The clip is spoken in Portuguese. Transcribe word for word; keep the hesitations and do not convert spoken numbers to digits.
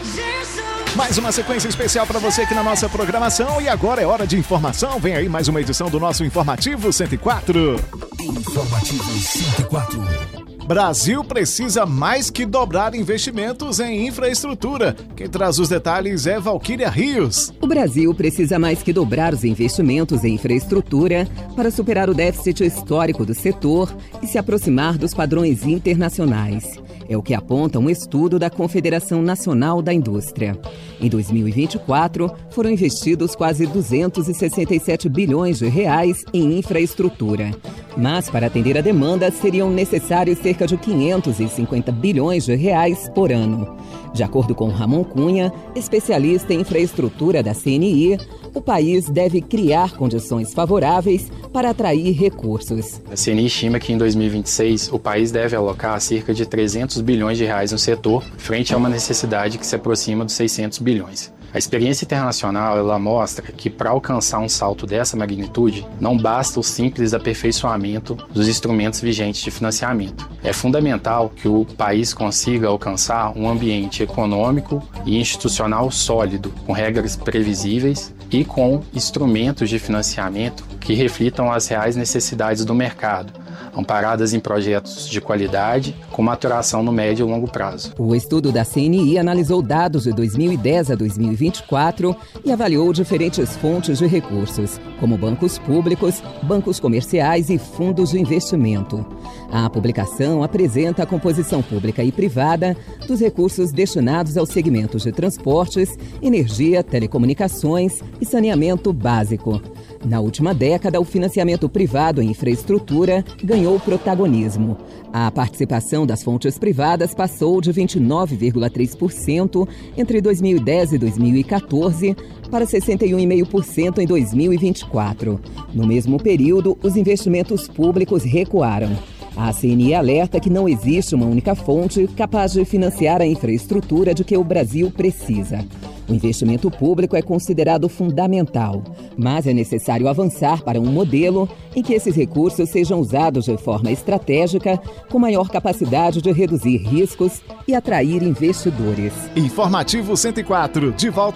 Mais uma sequência especial para você aqui na nossa programação. E agora é hora de informação. Vem aí mais uma edição do nosso Informativo cento e quatro. Informativo cento e quatro. Brasil precisa mais que dobrar investimentos em infraestrutura. Quem traz os detalhes é Valquíria Rios. O Brasil precisa mais que dobrar os investimentos em infraestrutura para superar o déficit histórico do setor e se aproximar dos padrões internacionais. É o que aponta um estudo da Confederação Nacional da Indústria. Em dois mil e vinte e quatro, foram investidos quase duzentos e sessenta e sete bilhões de reais em infraestrutura. Mas, para atender a demanda, seriam necessários cerca de quinhentos e cinquenta bilhões de reais por ano. De acordo com Ramon Cunha, especialista em infraestrutura da C N I, o país deve criar condições favoráveis para atrair recursos. A C N I estima que em dois mil e vinte e seis o país deve alocar cerca de trezentos bilhões de reais no setor, frente a uma necessidade que se aproxima dos seiscentos bilhões. A experiência internacional ela mostra que para alcançar um salto dessa magnitude, não basta o simples aperfeiçoamento dos instrumentos vigentes de financiamento. É fundamental que o país consiga alcançar um ambiente econômico e institucional sólido, com regras previsíveis e com instrumentos de financiamento que reflitam as reais necessidades do mercado, amparadas em projetos de qualidade, com maturação no médio e longo prazo. O estudo da C N I analisou dados de dois mil e dez a dois mil e vinte e quatro e avaliou diferentes fontes de recursos, como bancos públicos, bancos comerciais e fundos de investimento. A publicação apresenta a composição pública e privada dos recursos destinados aos segmentos de transportes, energia, telecomunicações e saneamento básico. Na última década, o financiamento privado em infraestrutura ganhou protagonismo. A participação das fontes privadas passou de vinte e nove vírgula três por cento entre dois mil e dez e dois mil e quatorze para sessenta e um vírgula cinco por cento em dois mil e vinte e quatro. No mesmo período, os investimentos públicos recuaram. A C N I alerta que não existe uma única fonte capaz de financiar a infraestrutura de que o Brasil precisa. O investimento público é considerado fundamental, mas é necessário avançar para um modelo em que esses recursos sejam usados de forma estratégica, com maior capacidade de reduzir riscos e atrair investidores. Informativo cento e quatro, de volta